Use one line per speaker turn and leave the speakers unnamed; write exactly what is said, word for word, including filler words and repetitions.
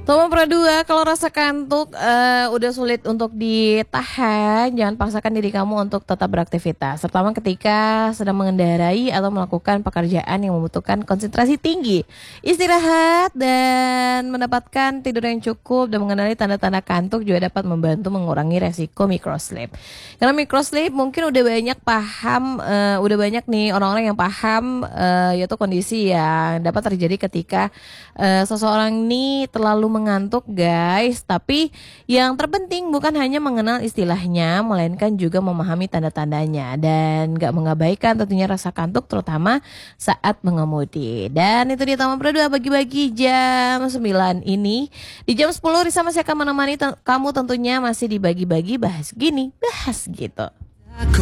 Toma Pro dua, kalau rasa kantuk uh, udah sulit untuk ditahan, jangan paksakan diri kamu untuk tetap beraktivitas, terutama ketika sedang mengendarai atau melakukan pekerjaan yang membutuhkan konsentrasi tinggi. Istirahat dan mendapatkan tidur yang cukup dan mengenali tanda-tanda kantuk juga dapat membantu mengurangi resiko microsleep. Karena microsleep mungkin udah banyak paham, uh, udah banyak nih orang-orang yang paham, uh, yaitu kondisi yang dapat terjadi ketika uh, seseorang ini terlalu mengantuk guys, tapi yang terpenting bukan hanya mengenal istilahnya, melainkan juga memahami tanda-tandanya dan gak mengabaikan tentunya rasa kantuk terutama saat mengemudi. Dan itu dia Tama Pro dua bagi-bagi jam sembilan ini. Di jam sepuluh Risa masih akan menemani te- kamu tentunya masih dibagi-bagi bahas gini, bahas gitu.